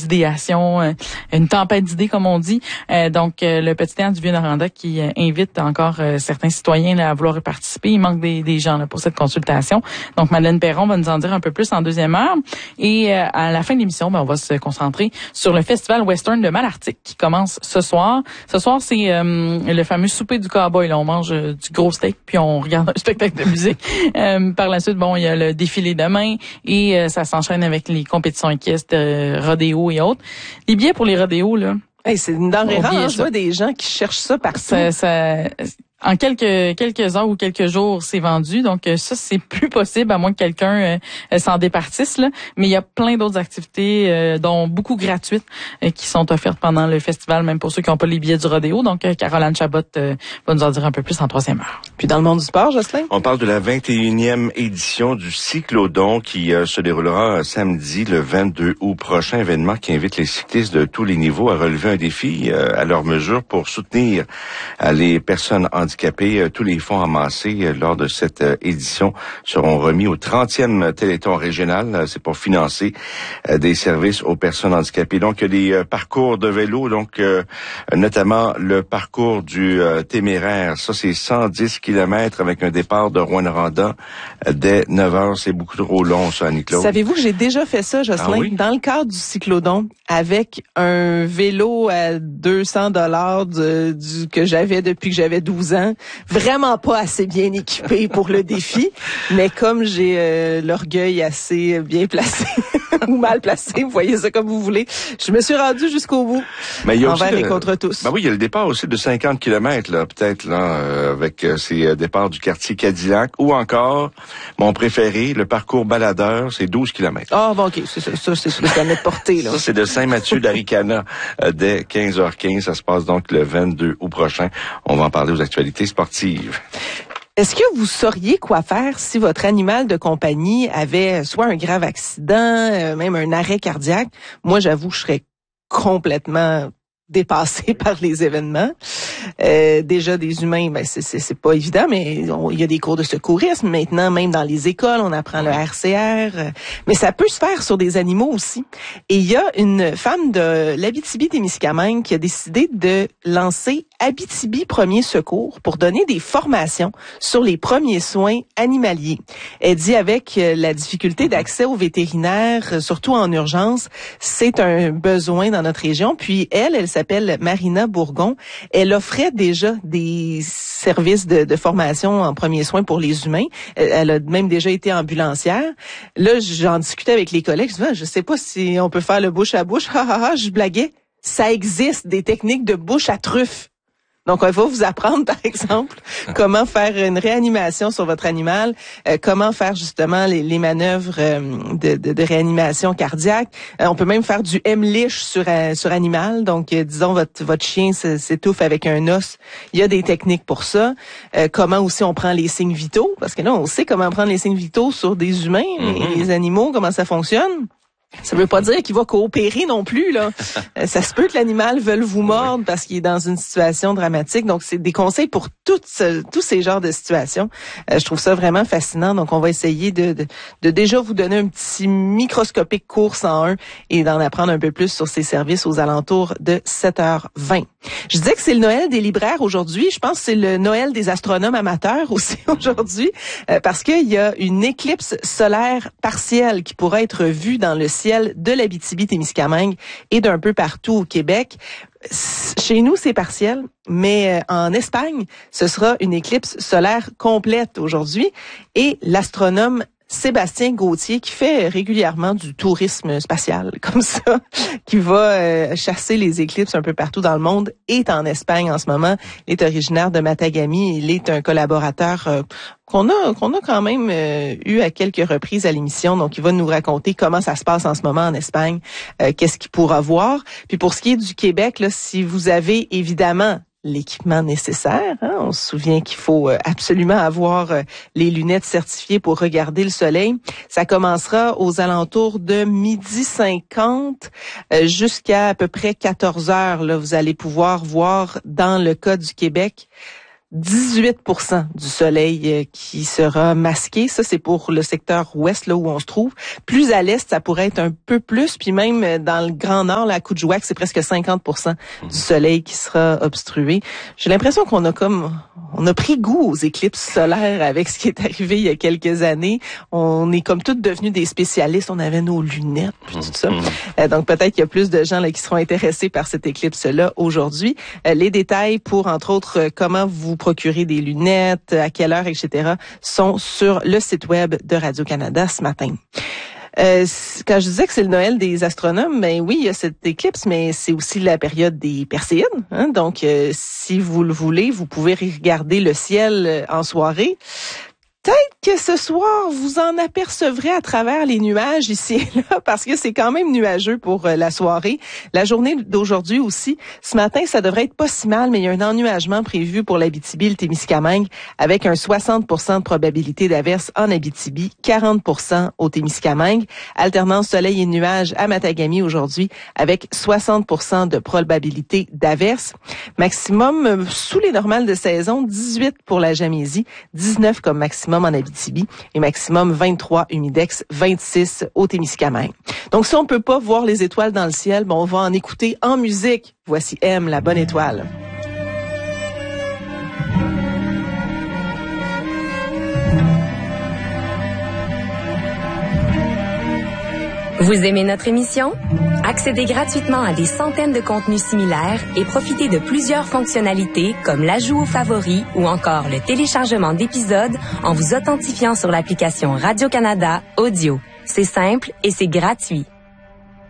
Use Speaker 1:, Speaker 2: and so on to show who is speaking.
Speaker 1: d'idéation, une tempête d'idées comme on dit. Donc le petit théâtre du Vieux-Noranda qui invite encore certains citoyens là, à vouloir y participer. Il manque des gens là, pour cette consultation. Donc Madeleine Perron va nous en dire un peu plus en deuxième heure. Et à la fin de l'émission, on va se concentrer sur le festival western de Malartic qui commence ce soir. Ce soir, c'est le fameux souper du cowboy. Là, on mange du gros steak puis on regarde un spectacle de musique. Par la suite, il y a le défilé demain et ça s'enchaîne avec les compétitions équestres, rodéo et autres. Les billets pour les rodéos, là.
Speaker 2: Hey, c'est une denrée rare. Je vois des gens qui cherchent ça partout.
Speaker 1: En quelques heures ou quelques jours, c'est vendu. Donc ça, c'est plus possible à moins que quelqu'un s'en départisse. Là. Mais il y a plein d'autres activités, dont beaucoup gratuites, qui sont offertes pendant le festival, même pour ceux qui n'ont pas les billets du rodéo. Donc Caroline Chabot va nous en dire un peu plus en troisième heure.
Speaker 2: Puis dans le monde du sport, Jocelyn?
Speaker 3: On parle de la 21e édition du Cyclodon qui se déroulera samedi le 22 août prochain. Événement qui invite les cyclistes de tous les niveaux à relever un défi à leur mesure pour soutenir les personnes handicapées. Tous les fonds amassés lors de cette édition seront remis au 30e Téléthon régional. C'est pour financer des services aux personnes handicapées. Donc, il y a des parcours de vélo, donc notamment le parcours du Téméraire. Ça, c'est 110 km avec un départ de Rouyn-Noranda dès 9 heures. C'est beaucoup trop long, ça, Annie-Claude.
Speaker 2: Savez-vous que j'ai déjà fait ça, Jocelyn?
Speaker 3: Ah oui?
Speaker 2: Dans le cadre du Cyclodon, avec un vélo à 200 $ que j'avais depuis que j'avais 12 ans. Vraiment pas assez bien équipé pour le défi, mais comme j'ai l'orgueil assez bien placé ou mal placé, vous voyez ça comme vous voulez, je me suis rendu jusqu'au bout.
Speaker 3: Mais il y a
Speaker 2: envers
Speaker 3: aussi
Speaker 2: et contre tous.
Speaker 3: Ben oui, il y a le départ aussi de 50 km, là, peut-être, là, avec ces départs du quartier Cadillac, ou encore, mon préféré, le parcours baladeur, c'est 12 km.
Speaker 2: Ah, bon, OK, c'est ça c'est ce que ça met de portée, là.
Speaker 3: Ça, c'est de Saint-Mathieu d'Aricana dès 15h15. Ça se passe donc le 22 août prochain. On va en parler aux actualités sportives.
Speaker 2: Est-ce que vous sauriez quoi faire si votre animal de compagnie avait soit un grave accident, même un arrêt cardiaque? Moi, j'avoue, je serais complètement dépassé par les événements. Déjà des humains, ben c'est pas évident, mais il y a des cours de secourisme maintenant, même dans les écoles, on apprend le RCR. Mais ça peut se faire sur des animaux aussi. Et il y a une femme de l'Abitibi-Témiscamingue qui a décidé de lancer Abitibi Premiers Secours pour donner des formations sur les premiers soins animaliers. Elle dit avec la difficulté d'accès aux vétérinaires, surtout en urgence, c'est un besoin dans notre région. Puis elle s'appelle Marina Bourgon. Elle offrait déjà des services de formation en premiers soins pour les humains. Elle a même déjà été ambulancière. Là, j'en discutais avec les collègues. Je sais pas si on peut faire le bouche à bouche. Je blaguais. Ça existe des techniques de bouche à truffe. Donc, on va vous apprendre, par exemple, comment faire une réanimation sur votre animal, comment faire justement les manœuvres de réanimation cardiaque. On peut même faire du Heimlich sur animal. Donc, disons, votre chien s'étouffe avec un os. Il y a des techniques pour ça. Comment aussi on prend les signes vitaux, parce que là, on sait comment prendre les signes vitaux sur des humains, les animaux, comment ça fonctionne. Ça veut pas dire qu'il va coopérer non plus, là. Ça se peut que l'animal veuille vous mordre parce qu'il est dans une situation dramatique. Donc, c'est des conseils pour tous ces genres de situations. Je trouve ça vraiment fascinant. Donc, on va essayer de déjà vous donner un petit microscopique cours 101 et d'en apprendre un peu plus sur ces services aux alentours de 7h20. Je disais que c'est le Noël des libraires aujourd'hui. Je pense que c'est le Noël des astronomes amateurs aussi aujourd'hui parce qu'il y a une éclipse solaire partielle qui pourra être vue dans le ciel de l'Abitibi-Témiscamingue et d'un peu partout au Québec. Chez nous, c'est partiel, mais en Espagne, ce sera une éclipse solaire complète aujourd'hui et l'astronome Sébastien Gauthier, qui fait régulièrement du tourisme spatial, comme ça, qui va chasser les éclipses un peu partout dans le monde, est en Espagne en ce moment. Il est originaire de Matagami. Il est un collaborateur qu'on a quand même eu à quelques reprises à l'émission. Donc, il va nous raconter comment ça se passe en ce moment en Espagne, qu'est-ce qu'il pourra voir. Puis pour ce qui est du Québec, là, si vous avez évidemment l'équipement nécessaire. On se souvient qu'il faut absolument avoir les lunettes certifiées pour regarder le soleil. Ça commencera aux alentours de 12h50 jusqu'à à peu près 14h. Là, vous allez pouvoir voir, dans le cas du Québec, 18% du soleil qui sera masqué. Ça, c'est pour le secteur ouest, là où on se trouve. Plus à l'est, ça pourrait être un peu plus. Puis même dans le Grand Nord, là, à Coudjouac, c'est presque 50% du soleil qui sera obstrué. J'ai l'impression qu'on a pris goût aux éclipses solaires avec ce qui est arrivé il y a quelques années. On est comme toutes devenus des spécialistes. On avait nos lunettes, puis tout ça. Donc peut-être qu'il y a plus de gens là qui seront intéressés par cette éclipse-là aujourd'hui. Les détails pour, entre autres, comment vous procurer des lunettes, à quelle heure, etc., sont sur le site web de Radio-Canada ce matin. Quand je disais que c'est le Noël des astronomes, ben oui, il y a cette éclipse, mais c'est aussi la période des Perséides. Hein? Donc, si vous le voulez, vous pouvez regarder le ciel en soirée. Peut-être que ce soir, vous en apercevrez à travers les nuages ici et là, parce que c'est quand même nuageux pour la soirée. La journée d'aujourd'hui aussi, ce matin, ça devrait être pas si mal, mais il y a un ennuagement prévu pour l'Abitibi, le Témiscamingue, avec un 60% de probabilité d'averse en Abitibi, 40% au Témiscamingue. Alternance soleil et nuages à Matagami aujourd'hui, avec 60% de probabilité d'averse. Maximum sous les normales de saison, 18 pour la Jamaisie, 19 comme maximum en Abitibi et maximum 23 humidex, 26 au Témiscamingue. Donc si on peut pas voir les étoiles dans le ciel, on va en écouter en musique. Voici M, la bonne étoile.
Speaker 4: Vous aimez notre émission? Accédez gratuitement à des centaines de contenus similaires et profitez de plusieurs fonctionnalités comme l'ajout aux favoris ou encore le téléchargement d'épisodes en vous authentifiant sur l'application Radio-Canada Audio. C'est simple et c'est gratuit.